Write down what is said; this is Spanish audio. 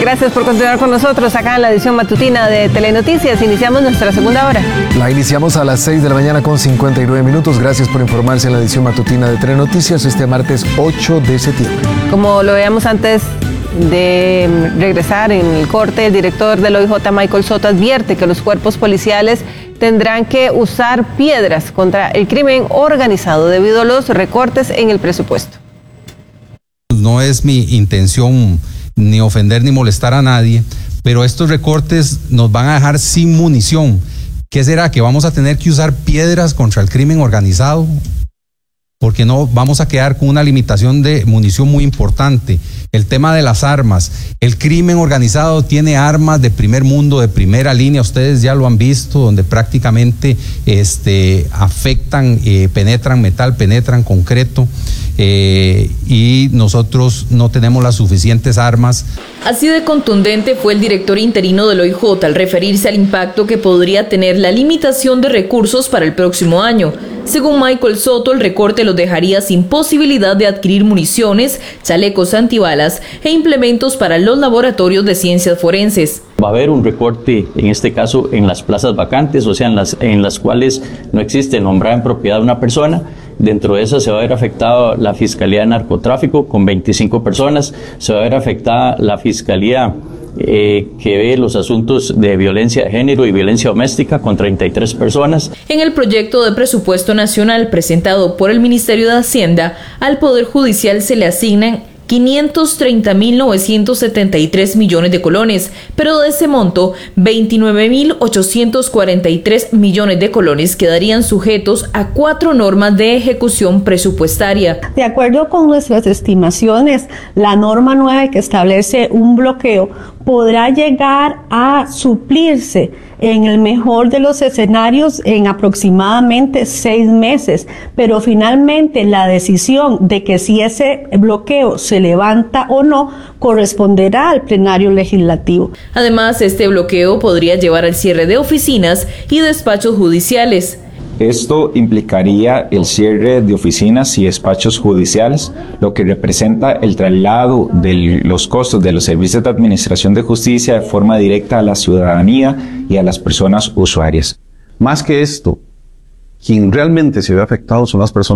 Gracias por continuar con nosotros acá en la edición matutina de Telenoticias. Iniciamos nuestra segunda hora. La iniciamos a las 6 de la mañana con 59 minutos. Gracias por informarse en la edición matutina de Telenoticias este martes 8 de septiembre. Como lo veíamos antes de regresar en el corte, el director del OIJ, Michael Soto, advierte que los cuerpos policiales tendrán que usar piedras contra el crimen organizado debido a los recortes en el presupuesto. No es mi intención ni ofender ni molestar a nadie, pero estos recortes nos van a dejar sin munición. ¿Qué será? ¿Que vamos a tener que usar piedras contra el crimen organizado? Porque no vamos a quedar con una limitación de munición muy importante. El tema de las armas, el crimen organizado tiene armas de primer mundo, de primera línea, ustedes ya lo han visto, donde prácticamente afectan, penetran metal, penetran concreto, y nosotros no tenemos las suficientes armas. Así de contundente fue el director interino del OIJ al referirse al impacto que podría tener la limitación de recursos para el próximo año. Según Michael Soto, el recorte los dejaría sin posibilidad de adquirir municiones, chalecos antibalas e implementos para los laboratorios de ciencias forenses. Va a haber un recorte, en este caso, en las plazas vacantes, o sea, en las cuales no existe nombrada en propiedad de una persona. Dentro de esas se va a ver afectada la Fiscalía de Narcotráfico con 25 personas, se va a ver afectada la Fiscalía que ve los asuntos de violencia de género y violencia doméstica con 33 personas. En el proyecto de presupuesto nacional presentado por el Ministerio de Hacienda, al Poder Judicial se le asignan 530.973 millones de colones, pero de ese monto, 29.843 millones de colones quedarían sujetos a 4 normas de ejecución presupuestaria. De acuerdo con nuestras estimaciones, la norma 9 que establece un bloqueo podrá llegar a suplirse en el mejor de los escenarios en aproximadamente 6 meses, pero finalmente la decisión de que si ese bloqueo se levanta o no corresponderá al plenario legislativo. Además, este bloqueo podría llevar al cierre de oficinas y despachos judiciales. Esto implicaría el cierre de oficinas y despachos judiciales, lo que representa el traslado de los costos de los servicios de administración de justicia de forma directa a la ciudadanía y a las personas usuarias. Más que esto, quien realmente se ve afectado son las personas